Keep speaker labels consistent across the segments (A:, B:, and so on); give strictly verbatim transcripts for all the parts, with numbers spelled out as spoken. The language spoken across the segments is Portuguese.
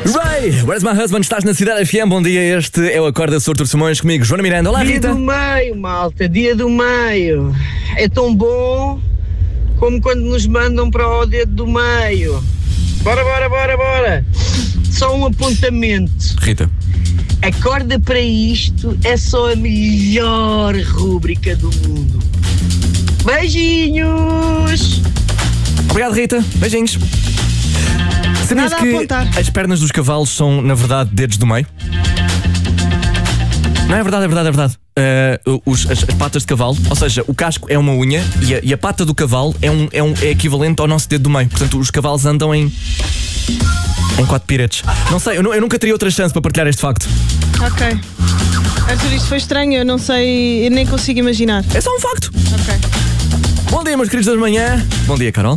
A: Ray, Where's My Husband? Estás na Cidade F M, bom dia. Este é o Acorda Sortur Simões, comigo, Joana Miranda. Olá,
B: Dia
A: Rita.
B: do meio, malta, dia do meio. É tão bom como quando nos mandam para o dedo do meio. Bora, bora, bora, bora. Só um apontamento.
A: Rita.
B: Acorda para isto é só a melhor rúbrica do mundo. Beijinhos!
A: Obrigado, Rita. Beijinhos. Sabias
C: Nada a
A: que
C: apontar.
A: as pernas dos cavalos são, na verdade, dedos do meio? Não, é verdade, é verdade, é verdade. Uh, os, as, as patas de cavalo, ou seja, o casco é uma unha e a, e a pata do cavalo é, um, é, um, é equivalente ao nosso dedo do meio. Portanto, os cavalos andam em em quatro piretes. Não sei, eu, nu- eu nunca teria outra chance para partilhar este facto.
C: Ok. Arthur, isto foi estranho, eu não sei, eu nem consigo imaginar.
A: É só um facto.
C: Ok.
A: Bom dia, meus queridos da manhã. Bom dia, Carol.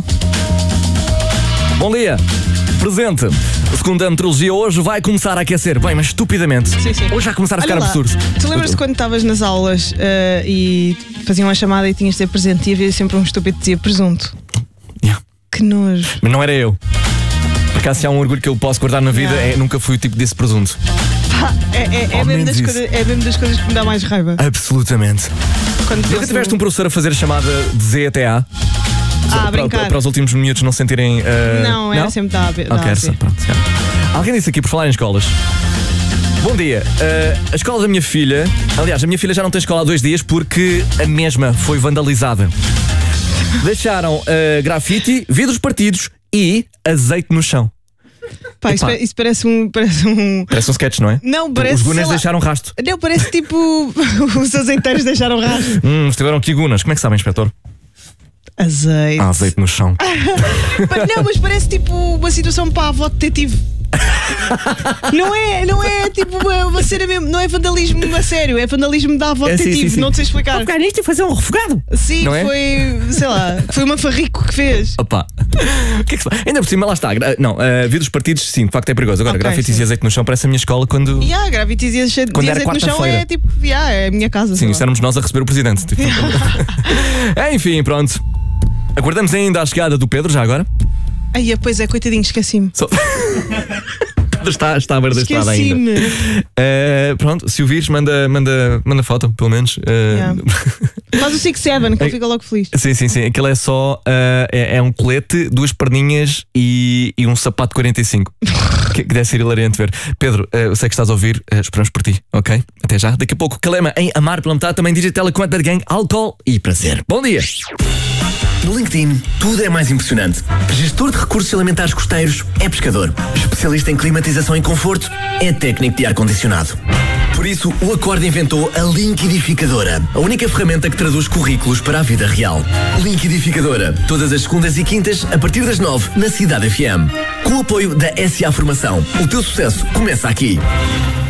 A: Bom dia. Presente. A segunda meteorologia hoje vai começar a aquecer. Bem, mas estupidamente.
C: Sim, sim.
A: Hoje vai começar a ficar
C: Olha lá,
A: absurdo.
C: Tu lembras-te quando estavas nas aulas eh, e faziam uma chamada e tinhas de ter presente e havia sempre um estúpido que dizia presunto?
A: Yeah.
C: Que nojo.
A: Mas não era eu. Por acaso, se há um orgulho que eu posso guardar na vida,
C: Yeah.
A: é nunca fui o tipo desse presunto.
C: Pá, é, é, é,
A: Ao
C: mesmo
A: menos
C: das
A: isso.
C: coisas, é mesmo das coisas que me dá mais raiva.
A: Absolutamente.
C: Quando
A: Nunca
C: penso
A: tiveste
C: no-
A: um professor a fazer a chamada de Z até A?
C: Ah,
A: para,
C: brincar.
A: para os últimos minutos não sentirem. uh,
C: Não, era sempre da A B.
A: Ok, era sempre, pronto. já. Alguém disse aqui por falar em escolas. Bom dia. Uh, a escola da minha filha. Aliás, a minha filha já não tem escola há dois dias porque a mesma foi vandalizada. Deixaram uh, grafite, vidros partidos e azeite no chão.
C: Pá, isso,
A: Epá.
C: pa- isso parece um. Parece um.
A: Parece um sketch, não é?
C: Não, parece.
A: Os
C: sei
A: gunas
C: lá.
A: deixaram rasto.
C: Não, parece tipo. Os azeiteiros deixaram rastro.
A: Hum, estiveram aqui gunas. Como é que sabem, inspetor?
C: Azeite.
A: Ah, azeite no chão.
C: Pa- Não, mas parece tipo uma situação para avó detetive. Não é, não é tipo uma, uma cena mesmo, não é vandalismo a sério, é vandalismo da avó
A: É, sim,
C: detetive,
A: sim, sim.
C: não te sei explicar.
A: Pegar nisto e fazer um refogado.
C: Sim,
A: Não é?
C: foi, sei lá, foi uma farrico que fez.
A: Opa. O que é que se faz? Ainda por cima, lá está. Gra- Não, uh, vidros partidos, sim, de facto é perigoso. Agora,
C: Ok,
A: grafites
C: sim.
A: e azeite no chão parece a minha escola quando.
C: E há gravites e azeite
A: Quando era
C: no chão
A: quarta-feira.
C: é tipo, yeah, é a minha casa. sei
A: Sim,
C: lá.
A: isto éramos nós a receber o presidente. Tipo. Enfim, pronto. Aguardamos ainda a chegada do Pedro, já agora.
C: Ai, pois é, coitadinho, esqueci-me.
A: Só- Pedro está, está a ver da estrada ainda.
C: Esqueci-me.
A: Uh, pronto, se o vires, manda, manda, manda foto, pelo menos. Uh,
C: Yeah. Faz o six seven, que ele fica logo feliz.
A: Sim, sim, sim. Aquilo é só. uh, é, é um colete, duas perninhas e, e um sapato quarenta e cinco. que, que deve ser hilariante ver. Pedro, uh, eu sei que estás a ouvir, uh, esperamos por ti, ok? Até já. Daqui a pouco, Calema em Amar pela Metade, também diz a Telequanta de Gang, álcool e prazer. Bom dia!
D: No LinkedIn, tudo é mais impressionante. Gestor de recursos alimentares costeiros é pescador. Especialista em climatização e conforto é técnico de ar-condicionado. Por isso, o Acorde inventou a Linkidificadora, a única ferramenta que traduz currículos para a vida real. Linkidificadora, todas as segundas e quintas, a partir das nove, na Cidade F M. Com o apoio da S A Formação, o teu sucesso começa aqui.